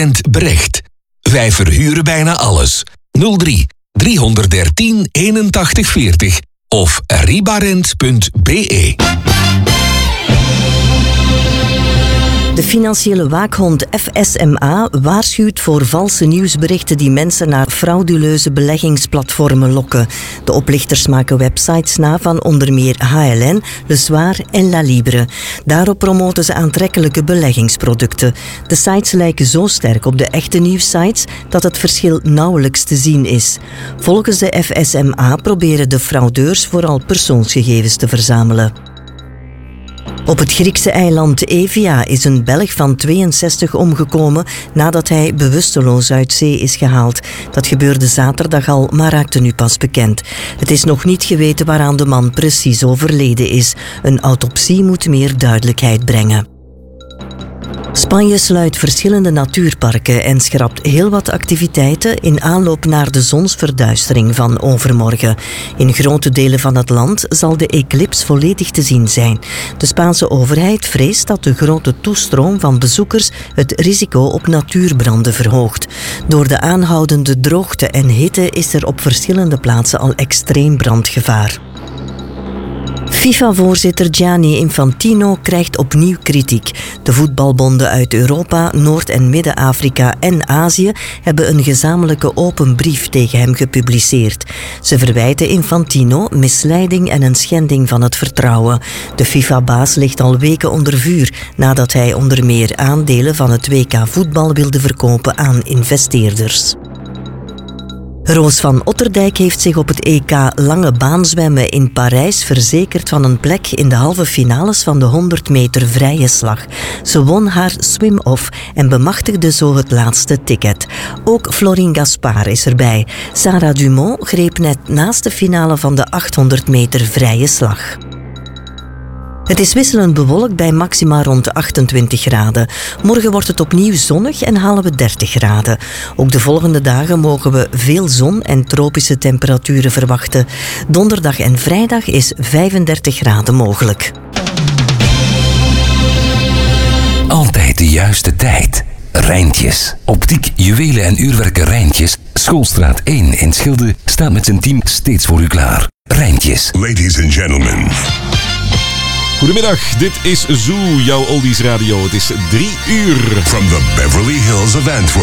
Rent Brecht. Wij verhuren bijna alles. 03 313 81 40 of ribarent.be. De financiële waakhond FSMA waarschuwt voor valse nieuwsberichten die mensen naar frauduleuze beleggingsplatformen lokken. De oplichters maken websites na van onder meer HLN, Le Soir en La Libre. Daarop promoten ze aantrekkelijke beleggingsproducten. De sites lijken zo sterk op de echte nieuwssites dat het verschil nauwelijks te zien is. Volgens de FSMA proberen de fraudeurs vooral persoonsgegevens te verzamelen. Op het Griekse eiland Evia is een Belg van 62 omgekomen nadat hij bewusteloos uit zee is gehaald. Dat gebeurde zaterdag al, maar raakte nu pas bekend. Het is nog niet geweten waaraan de man precies overleden is. Een autopsie moet meer duidelijkheid brengen. Spanje sluit verschillende natuurparken en schrapt heel wat activiteiten in aanloop naar de zonsverduistering van overmorgen. In grote delen van het land zal de eclips volledig te zien zijn. De Spaanse overheid vreest dat de grote toestroom van bezoekers het risico op natuurbranden verhoogt. Door de aanhoudende droogte en hitte is er op verschillende plaatsen al extreem brandgevaar. FIFA-voorzitter Gianni Infantino krijgt opnieuw kritiek. De voetbalbonden uit Europa, Noord- en Midden-Afrika en Azië hebben een gezamenlijke open brief tegen hem gepubliceerd. Ze verwijten Infantino misleiding en een schending van het vertrouwen. De FIFA-baas ligt al weken onder vuur nadat hij onder meer aandelen van het WK voetbal wilde verkopen aan investeerders. Roos van Otterdijk heeft zich op het EK lange baanzwemmen in Parijs verzekerd van een plek in de halve finales van de 100 meter vrije slag. Ze won haar swim-off en bemachtigde zo het laatste ticket. Ook Florine Gaspard is erbij. Sarah Dumont greep net naast de finale van de 800 meter vrije slag. Het is wisselend bewolkt bij maxima rond de 28 graden. Morgen wordt het opnieuw zonnig en halen we 30 graden. Ook de volgende dagen mogen we veel zon en tropische temperaturen verwachten. Donderdag en vrijdag is 35 graden mogelijk. Altijd de juiste tijd. Rijntjes. Optiek, juwelen en uurwerken Rijntjes. Schoolstraat 1 in Schilde staat met zijn team steeds voor u klaar. Rijntjes. Ladies and gentlemen. Goedemiddag, dit is Zoo, jouw oldies radio. Het is 3 uur. From the Beverly Hills of Antwerp.